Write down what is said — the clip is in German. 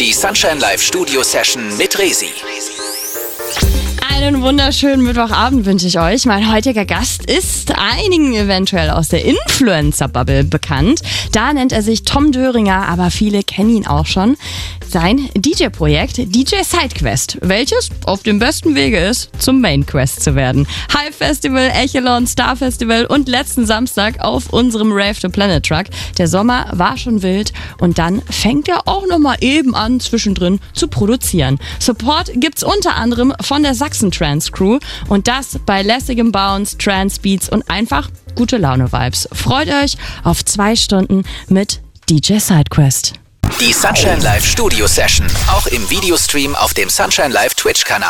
Die Sunshine Live Studio Session mit Resi. Einen wunderschönen Mittwochabend wünsche ich euch. Mein heutiger Gast ist einigen eventuell aus der Influencer-Bubble bekannt. Da nennt er sich Tom Döringer, aber viele kennen ihn auch schon. Sein DJ-Projekt DJ Sidequest, welches auf dem besten Wege ist, zum Main Quest zu werden. Hype Festival, Echelon, Star Festival und letzten Samstag auf unserem Rave the Planet Truck. Der Sommer war schon wild und dann fängt er auch nochmal eben an, zwischendrin zu produzieren. Support gibt's unter anderem von der Sachsen Trance Crew und das bei lässigem Bounce, Trance Beats und einfach gute Laune Vibes. Freut euch auf 2 Stunden mit DJ Sidequest. Die Sunshine Live Studio Session, auch im Videostream auf dem Sunshine Live Twitch-Kanal.